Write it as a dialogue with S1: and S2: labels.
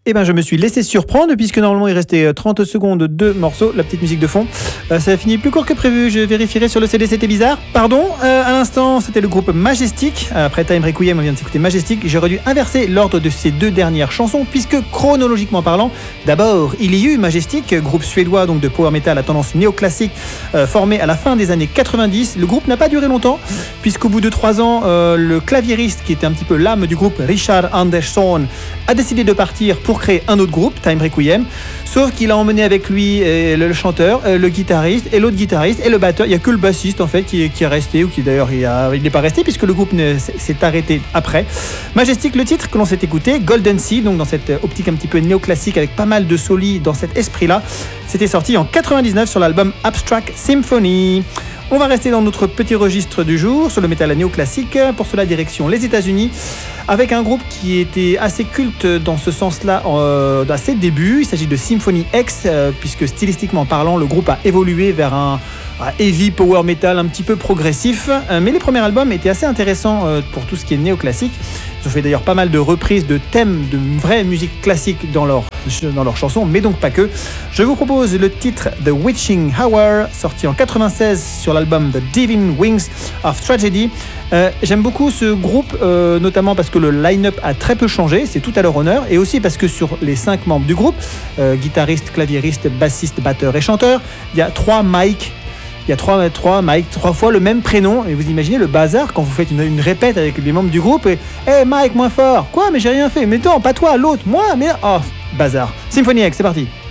S1: Eh ben, je me suis laissé surprendre puisque normalement il restait 30 secondes de morceau, la petite musique de fond. Ça a fini plus court que prévu, je vérifierai sur le CD, c'était bizarre. Pardon, à l'instant c'était le groupe Majestic. Après Time Requiem, on vient de s'écouter Majestic. J'aurais dû inverser l'ordre de ces deux dernières chansons puisque chronologiquement parlant, d'abord il y eut Majestic, groupe suédois donc de power metal à tendance néoclassique formé à la fin des années 90. Le groupe n'a pas duré longtemps puisqu'au bout de 3 ans, le claviériste qui était un petit peu l'âme du groupe, Richard Andersson, a décidé de partir pour créer un autre groupe, Time Requiem, sauf qu'il a emmené avec lui le chanteur, le guitariste et l'autre guitariste et le batteur. Il n'y a que le bassiste en fait qui est resté, ou qui d'ailleurs il n'est pas resté puisque le groupe s'est arrêté après. Majestic, le titre que l'on s'est écouté, Golden Sea, donc dans cette optique un petit peu néoclassique avec pas mal de solis dans cet esprit-là, c'était sorti en 99 sur l'album Abstract Symphony. On va rester dans notre petit registre du jour sur le métal néoclassique. Pour cela, direction les États-Unis avec un groupe qui était assez culte dans ce sens-là à ses débuts. Il s'agit de Symphony X, puisque stylistiquement parlant, le groupe a évolué vers un heavy power metal un petit peu progressif. Mais les premiers albums étaient assez intéressants pour tout ce qui est néoclassique. Ils ont fait d'ailleurs pas mal de reprises de thèmes de vraie musique classique dans leurs chansons, mais donc pas que. Je vous propose le titre The Witching Hour, sorti en 96 sur l'album The Divine Wings of Tragedy. J'aime beaucoup ce groupe, notamment parce que le line-up a très peu changé, c'est tout à leur honneur, et aussi parce que sur les 5 membres du groupe, guitariste, claviériste, bassiste, batteur et chanteur, il y a 3 Mike. Il y a 3 Mike, 3 fois le même prénom. Et vous imaginez le bazar quand vous faites une répète avec les membres du groupe et « Hey Mike, moins fort !»« Quoi, mais j'ai rien fait !»« Mais non, pas toi, l'autre, moi !» Mais oh, bazar. Symphony X, c'est parti.